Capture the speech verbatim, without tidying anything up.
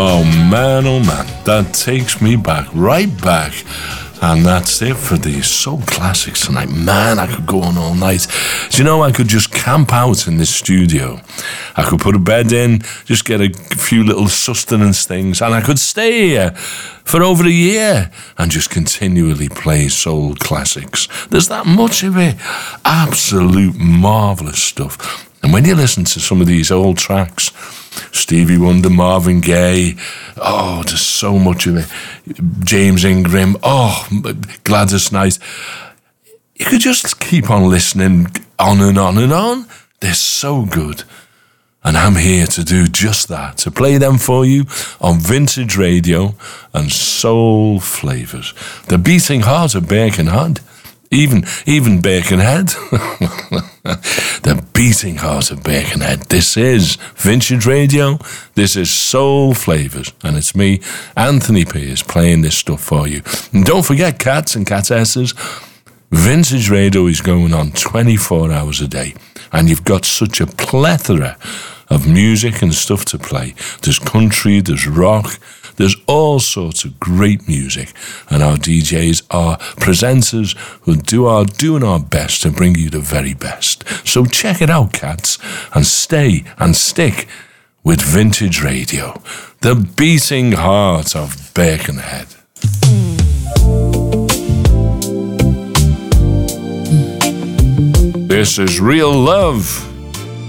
Oh man, oh man, that takes me back, right back. And that's it for these soul classics tonight. Man, I could go on all night. Do you know, I could just camp out in this studio. I could put a bed in, just get a few little sustenance things, and I could stay here for over a year and just continually play soul classics. There's that much of it. Absolute marvellous stuff. And when you listen to some of these old tracks, Stevie Wonder, Marvin Gaye, oh, there's so much of it. James Ingram, oh, Gladys Knight. You could just keep on listening on and on and on. They're so good. And I'm here to do just that, to play them for you on Vintage Radio and Soul Flavours. The beating heart of Birkenhead. Even even Birkenhead. The beating heart of Birkenhead. This is Vintage Radio. This is Soul Flavours. And it's me, Anthony Pierce, playing this stuff for you. And don't forget, cats and catesses, Vintage Radio is going on twenty-four hours a day. And you've got such a plethora of music and stuff to play. There's country, there's rock, there's all sorts of great music, and our D Js are presenters who do our doing our best to bring you the very best. So check it out, cats, and stay and stick with Vintage Radio, the beating heart of Birkenhead. This is Real Love.